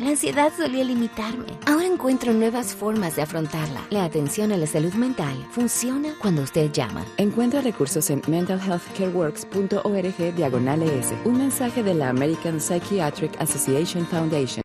La ansiedad solía limitarme. Ahora encuentro nuevas formas de afrontarla. La atención a la salud mental funciona cuando usted llama. Encuentra recursos en mentalhealthcareworks.org/ES. Un mensaje de la American Psychiatric Association Foundation.